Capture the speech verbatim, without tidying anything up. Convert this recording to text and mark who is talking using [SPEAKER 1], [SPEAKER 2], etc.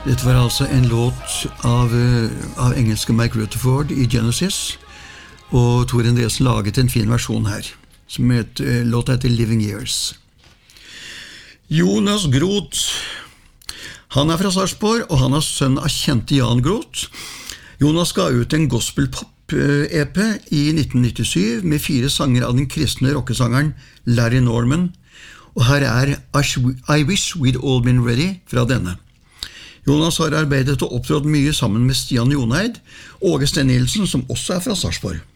[SPEAKER 1] Dette var altså en låt av, av engelske Mike Rutherford i Genesis, og Tor Endresen laget en fin versjon her, som het, låta heter Living Years. Jonas Groth, han er fra Sarpsborg, og han er sønn av kjente Jan Groth. Jonas ga ut en gospel-pop-E P i nitten nittisju med fire sanger av den kristne rockesangeren Larry Norman, og her er I Wish We'd All Been Ready fra denne. Jonas har arbeidet og opptrådt mye sammen med Stian Joneid og Åge Sten Nielsen, som også er fra Sarpsborg.